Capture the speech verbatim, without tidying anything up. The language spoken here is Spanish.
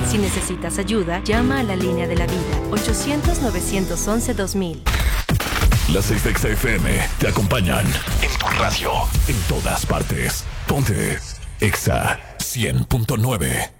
Si necesitas ayuda, llama a la línea de la vida, ochocientos, novecientos once, dos mil. Las seis de Exa F M te acompañan en tu radio, en todas partes. Ponte Exa cien punto nueve.